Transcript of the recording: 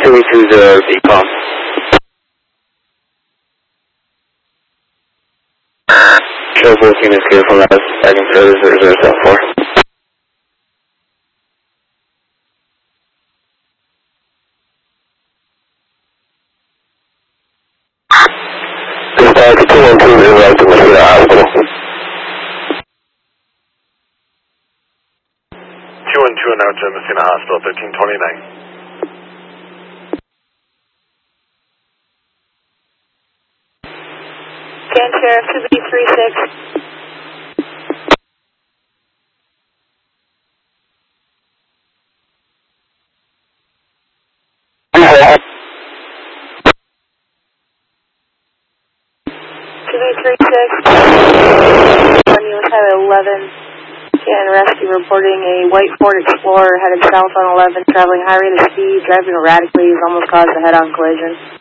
220 decom. Show both units clear from that, heading further 0074. Dispatch 212 is right to Mosquito Hospital. 212 now to Messina Hospital, 1329. Scan Sheriff 2B36. One unit Highway 11. Scan rescue reporting a white Ford Explorer headed south on 11, traveling high rate of speed, driving erratically, has almost caused a head-on collision.